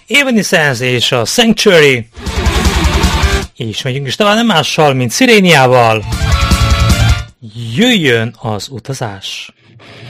Evanescence és a Sanctuary. És megyünk is tovább nem mással, mint Sziréniával. Jöjjön az utazás!